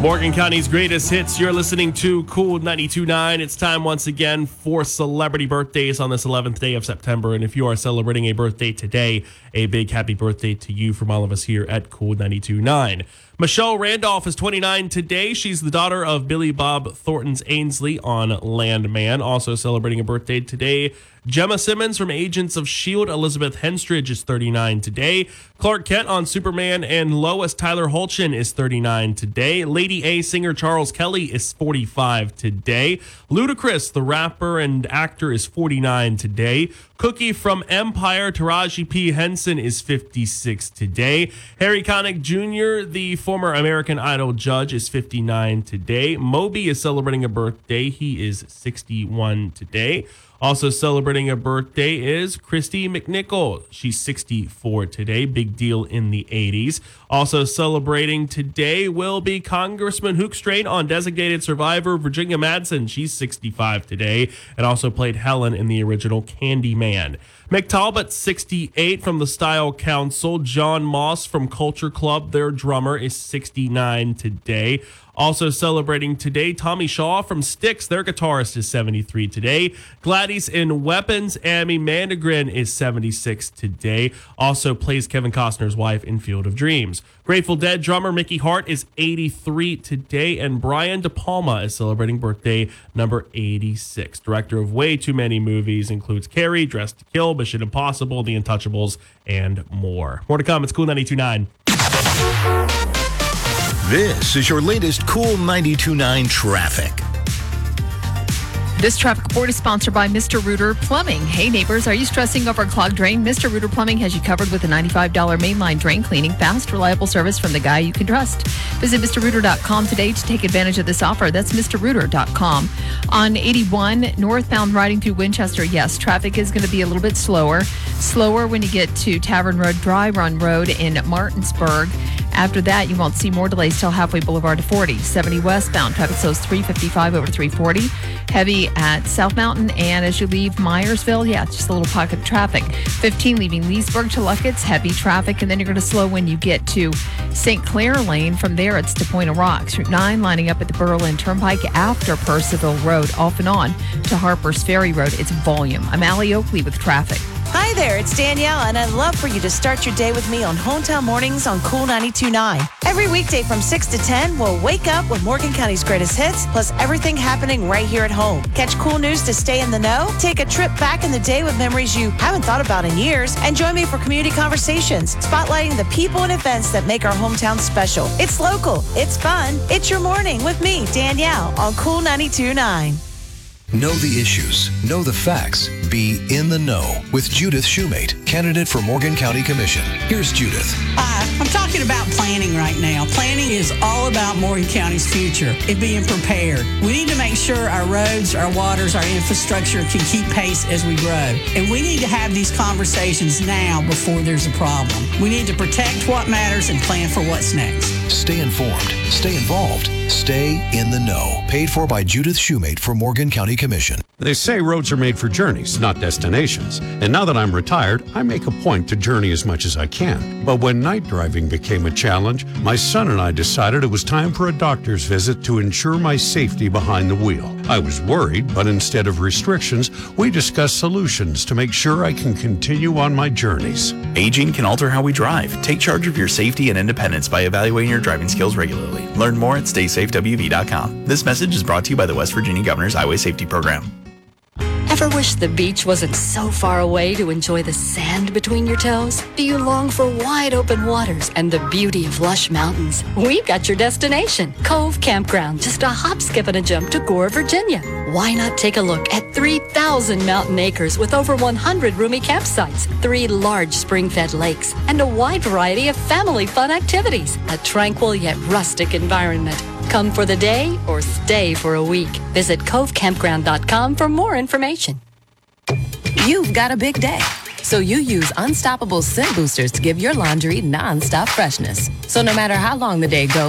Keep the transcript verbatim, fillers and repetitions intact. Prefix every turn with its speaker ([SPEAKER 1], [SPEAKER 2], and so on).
[SPEAKER 1] Morgan County's greatest hits. You're listening to Cool ninety-two point nine. It's time once again for celebrity birthdays on this eleventh day of September. And if you are celebrating a birthday today, a big happy birthday to you from all of us here at Cool ninety-two point nine. Michelle Randolph is twenty-nine today. She's the daughter of Billy Bob Thornton's Ainsley on Landman. Also celebrating a birthday today, Gemma Simmons from Agents of S H I E L D. Elizabeth Henstridge is thirty-nine today. Clark Kent on Superman and Lois. Tyler Holchin is thirty-nine today. Lady A singer Charles Kelly is forty-five today. Ludacris, the rapper and actor, is forty-nine today. Cookie from Empire, Taraji P. Henson, is fifty-six today. Harry Connick Junior, the former American Idol judge, is fifty-nine today. Moby is celebrating a birthday. He is sixty-one today. Also celebrating a birthday is Christy McNichol. She's sixty-four today. Big deal in the eighties. Also celebrating today will be Congressman Hoekstrain on Designated Survivor, Virginia Madsen. She's sixty-five today and also played Helen in the original Candyman. Mick Talbot, sixty-eight from the Style Council. John Moss from Culture Club, their drummer, is sixty-nine today. Also celebrating today, Tommy Shaw from Styx, their guitarist, is seventy-three today. Gladys in Weapons, Amy Mandigren, is seventy-six today. Also plays Kevin Costner's wife in Field of Dreams. Grateful Dead drummer Mickey Hart is eighty-three today, and Brian De Palma is celebrating birthday number eighty-six. Director of way too many movies, includes Carrie, Dressed to Kill, Mission Impossible, The Untouchables, and more. More to come. It's Cool ninety-two point nine.
[SPEAKER 2] This is your latest Cool ninety-two point nine traffic.
[SPEAKER 3] This traffic report is sponsored by Mister Rooter Plumbing. Hey neighbors, are you stressing over a clogged drain? Mister Rooter Plumbing has you covered with a ninety-five dollars mainline drain cleaning. Fast, reliable service from the guy you can trust. Visit Mister Rooter dot com today to take advantage of this offer. That's Mister Rooter dot com. On eighty-one, northbound riding through Winchester, yes, traffic is going to be a little bit slower. Slower when you get to Tavern Road, Dry Run Road in Martinsburg. After that, you won't see more delays till Halfway Boulevard to forty. seventy westbound, traffic slows three fifty-five over three forty. Heavy at South Mountain, and as you leave Myersville, yeah, it's just a little pocket of traffic. fifteen leaving Leesburg to Luckett's, heavy traffic, and then you're going to slow when you get to Saint Clair Lane. From there, it's to Point of Rocks. Route nine lining up at the Berlin Turnpike after Percival Road, off and on to Harper's Ferry Road. It's volume. I'm Allie Oakley with traffic.
[SPEAKER 4] Hi there, it's Danielle, and I'd love for you to start your day with me on Hometown Mornings on Cool ninety-two point nine. Every weekday from six to ten, we'll wake up with Morgan County's greatest hits, plus everything happening right here at home. Catch cool news to stay in the know, take a trip back in the day with memories you haven't thought about in years, and join me for community conversations, spotlighting the people and events that make our hometown special. It's local, it's fun, it's your morning with me, Danielle, on Cool ninety-two point nine.
[SPEAKER 2] Know the issues, know the facts, be in the know with Judith Shoemate, candidate for Morgan County Commission. Here's Judith.
[SPEAKER 5] Hi, I'm talking about planning right now. Planning is all about Morgan County's future and being prepared. We need to make sure our roads, our waters, our infrastructure can keep pace as we grow. And we need to have these conversations now before there's a problem. We need to protect what matters and plan for what's next.
[SPEAKER 2] Stay informed, stay involved, stay in the know. Paid for by Judith Shoemate for Morgan County Commission.
[SPEAKER 6] They say roads are made for journeys, not destinations. And now that I'm retired, I make a point to journey as much as I can. But when night driving became a challenge, my son and I decided it was time for a doctor's visit to ensure my safety behind the wheel. I was worried, but instead of restrictions, we discussed solutions to make sure I can continue on my journeys.
[SPEAKER 7] Aging can alter how we drive. Take charge of your safety and independence by evaluating your driving skills regularly. Learn more at stay safe w v dot com. This message is brought to you by the West Virginia Governor's Highway Safety Program.
[SPEAKER 8] Ever wish the beach wasn't so far away to enjoy the sand between your toes? Do you long for wide open waters and the beauty of lush mountains? We've got your destination, Cove Campground, just a hop, skip, and a jump to Gore, Virginia. Why not take a look at three thousand mountain acres with over one hundred roomy campsites, three large spring-fed lakes, and a wide variety of family fun activities? A tranquil yet rustic environment. Come for the day or stay for a week. Visit cove campground dot com for more information.
[SPEAKER 9] You've got a big day, so you use Unstoppable Scent Boosters to give your laundry non-stop freshness. So no matter how long the day goes,